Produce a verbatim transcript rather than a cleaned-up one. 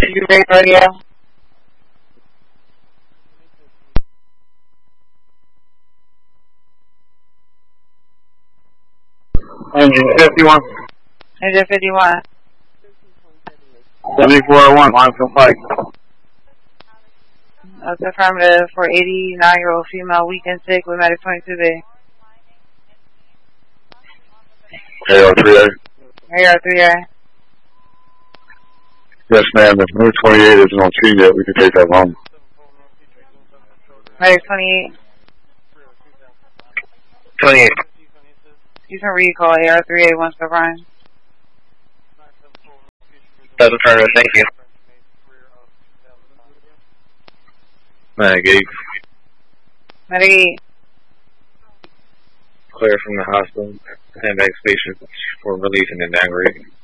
you ready, radio? Engine fifty-one. Engine fifty-one. seventy-four oh one, Limestone Pike. That's affirmative for eighty-nine-year-old female, weak and sick with medic twenty-two B. A R three A. A R three A. Yes, ma'am. If Moon twenty-eight isn't on scene yet, we can take that home. Medic twenty-eight. twenty-eight. You can recall A R three A once the run. That's affirmative, thank you. Medic eight. Medic eight. Clear from the hospital. Sandbags patients for release and then downgrade.